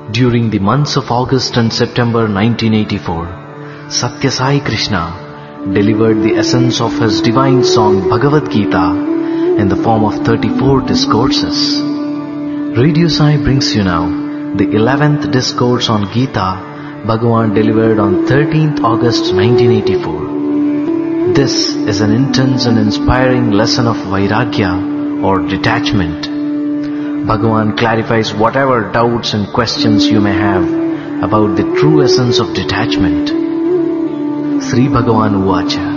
During the months of August and September 1984, Satya Sai Krishna delivered the essence of his divine song Bhagavad Gita in the form of 34 discourses. Radio Sai brings you now the 11th discourse on Gita Bhagavan delivered on 13th August 1984. This is an intense and inspiring lesson of Vairagya or detachment. Bhagavan clarifies whatever doubts and questions you may have about the true essence of detachment. Sri Bhagavan Uvacha.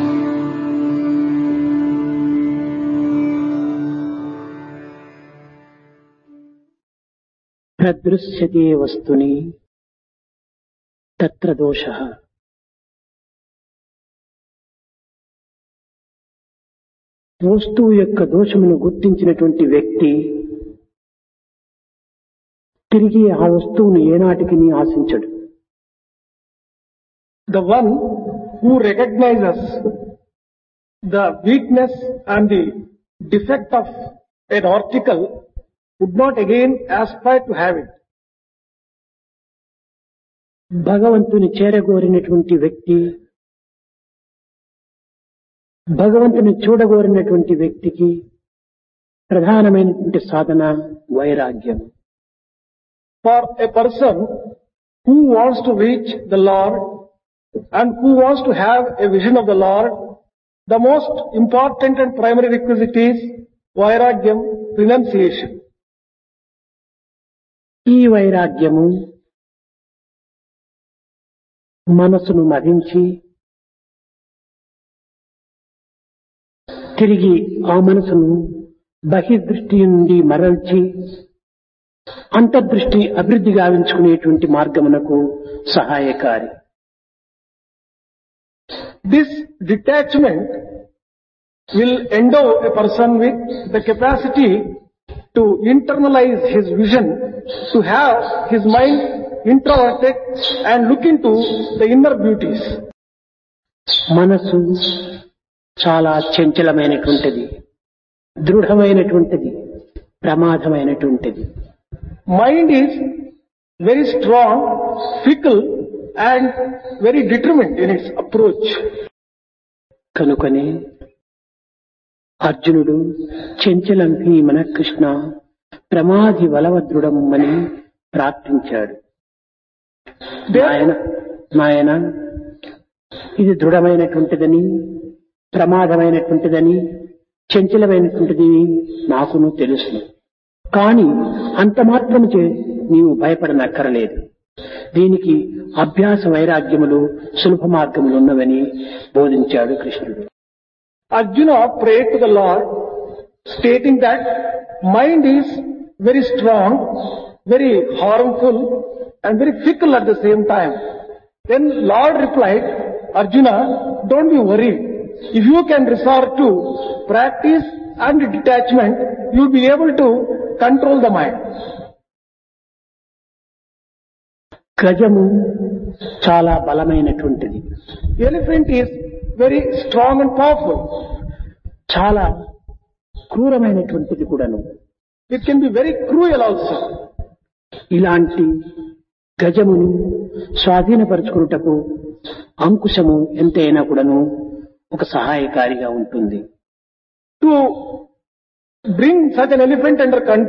ప్రదృశ్యతే వస్తుని తత్ర దోషః. వస్తువు యొక్క దోషమును గుర్తించినటువంటి వ్యక్తి తిరిగి ఆ వస్తువును ఏనాటికి ఆశించడు. The one who recognizes the weakness and the defect of an article would not again aspire to have it. భగవంతుని చేరగోరినటువంటి వ్యక్తి, భగవంతుని చూడగోరినటువంటి వ్యక్తికి ప్రధానమైనటువంటి సాధన వైరాగ్యం. For a person who wants to reach the Lord and who wants to have a vision of the Lord, the most important and primary requisite is vairagyam, renunciation. ఈ వైరాగ్యము మనసును మదించి తిరిగి ఆ మనసును బహిర్దృష్టి నుండి మరల్చి అంతర్దృష్టి అభివృద్ధి గావించుకునేటువంటి మార్గమునకు సహాయకారి. This detachment will endow a person with the capacity to internalize his vision, to have his mind introverted and look into the inner beauties. మనసు చాలా చంచలమైనటువంటిది, దృఢమైనటువంటిది, ప్రమాదమైనటువంటిది. Mind is very strong, fickle and very determined in its approach. కనుకనే అర్జునుడు చంచలం హి మన కృష్ణ ప్రమాది బలవదృఢం అని ప్రార్థించాడు. నాయన ఇది దృఢమైనటువంటిదని, ప్రమాదమైనటువంటిదని, చంచలమైనటువంటిది నాకును తెలుసును. కాని అంత మాత్రముచే నీవు భయపడనక్కరలేదు. దీనికి అభ్యాస వైరాగ్యములు సులభ మార్గములు ఉన్నవని బోధించాడు కృష్ణుడు. Arjuna prayed to the Lord stating that mind is very strong, very harmful and very fickle at the same time. Then Lord replied, Arjuna, don't be worried. If you can resort to practice and detachment, you will be able to control the mind. గజము చాలా బలమైనటువంటిది. Elephant is very strong and powerful. చాలా క్రూరమైనటువంటిది కూడాను. It can be very cruel also. ఇలాంటి గజమును స్వాధీనపరుచుకున్నటకు అంకుశము ఎంతైనా కూడాను ఒక సహాయకారిగా ఉంటుంది. To bring such an elephant under control,